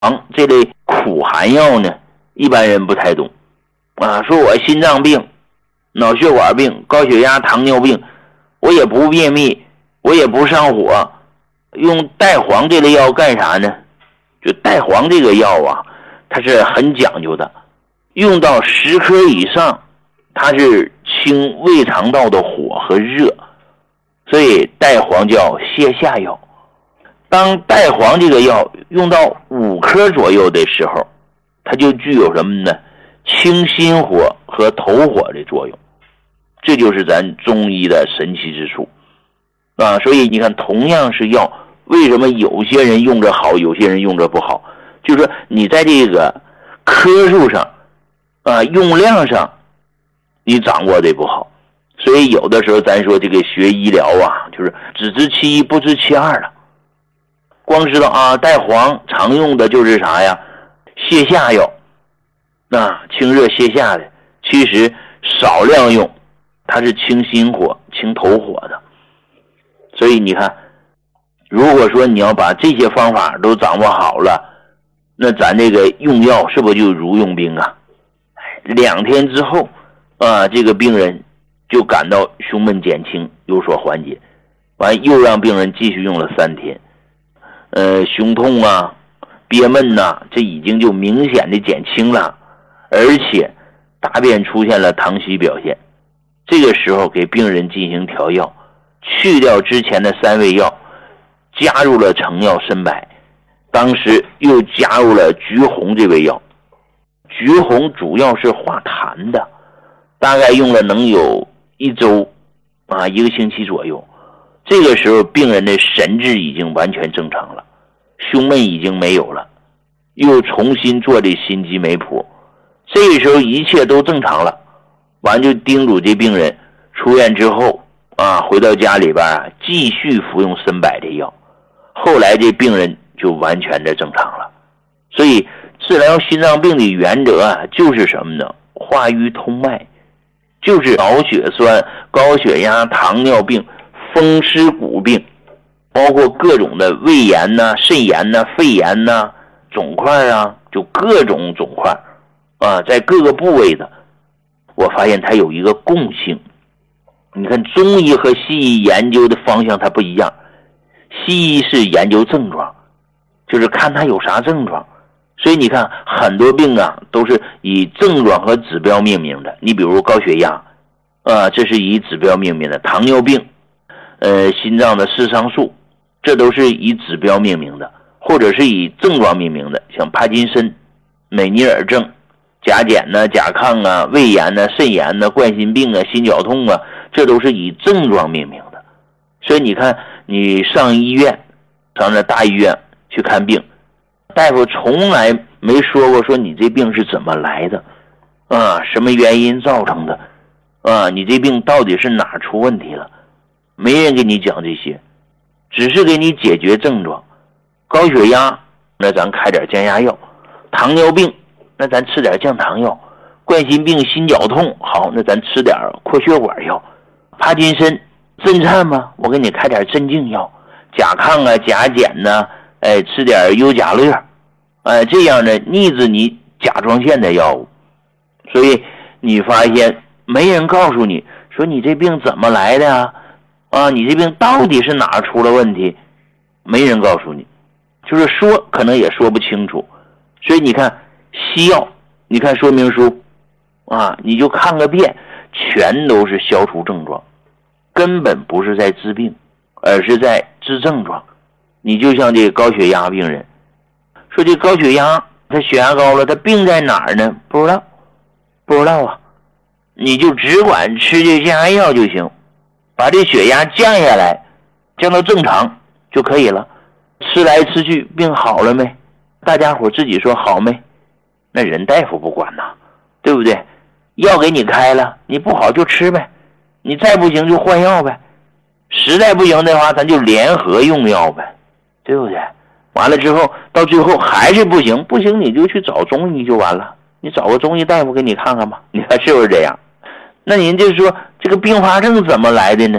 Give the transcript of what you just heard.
这类苦寒药呢，一般人不太懂啊。说我心脏病、脑血管病、高血压、糖尿病，我也不便秘，我也不上火，用代黄这类药干啥呢？就代黄这个药啊，它是很讲究的，用到10克以上，它是清胃肠道的火和热，所以代黄叫泻下药。当代黄这个药用到5克左右的时候，它就具有什么呢？清心火和头火的作用。这就是咱中医的神奇之处啊！所以你看，同样是药，为什么有些人用着好，有些人用着不好？就是说你在这个克数上啊，用量上你掌握的不好。所以有的时候咱说这个学医疗啊，就是只知其一不知其二了。光知道啊，代黄常用的就是啥呀？泻下药，清热泻下的，其实少量用，它是清心火、清头火的。所以你看，如果说你要把这些方法都掌握好了，那咱这个用药是不是就如用兵啊？2天之后啊，这个病人就感到胸闷减轻，有所缓解，完又让病人继续用了3天。胸痛啊、憋闷啊，这已经就明显的减轻了，而且大便出现了溏稀表现。这个时候给病人进行调药，去掉之前的3味药，加入了成药参柏，当时又加入了橘红这味药。橘红主要是化痰的，大概用了能有1周1个星期左右。这个时候病人的神志已经完全正常了，胸闷已经没有了，又重新做的心肌酶谱，这个时候一切都正常了。完就叮嘱这病人出院之后回到家里边继续服用参柏的药。后来这病人就完全的正常了。所以治疗心脏病的原则就是什么呢？化瘀通脉，就是脑血栓、高血压、糖尿病、风湿骨病，包括各种的胃炎肾炎肺炎肿块就各种肿块在各个部位的，我发现它有一个共性。你看中医和西医研究的方向它不一样，西医是研究症状，就是看它有啥症状。所以你看很多病都是以症状和指标命名的。你比如高血压这是以指标命名的，糖尿病心脏的视桑素，这都是以指标命名的，或者是以症状命名的，像帕金森、美尼尔症、甲减甲亢胃炎肾炎冠心病心绞痛这都是以症状命名的。所以你看你上医院，上那大医院去看病，大夫从来没说过说你这病是怎么来的什么原因造成的你这病到底是哪出问题了，没人给你讲这些，只是给你解决症状。高血压那咱开点降压药，糖尿病那咱吃点降糖药，冠心病心绞痛好，那咱吃点扩血管药，帕金森震颤吗？我给你开点镇静药，甲亢甲减吃点优甲乐这样的抑制你甲状腺的药物。所以你发现没人告诉你说你这病怎么来的你这病到底是哪出了问题，没人告诉你，就是说可能也说不清楚。所以你看西药，你看说明书你就看个遍，全都是消除症状，根本不是在治病，而是在治症状。你就像这个高血压病人，说这高血压他血压高了，他病在哪儿呢？不知道你就只管吃这降压药就行，把这血压降下来，降到正常就可以了。吃来吃去病好了没？大家伙自己说好没？那人大夫不管对不对？药给你开了，你不好就吃呗，你再不行就换药呗，实在不行的话咱就联合用药呗，对不对？完了之后到最后还是不行你就去找中医就完了，你找个中医大夫给你看看吧，你看是不是这样？那您就说这个并发症怎么来的呢？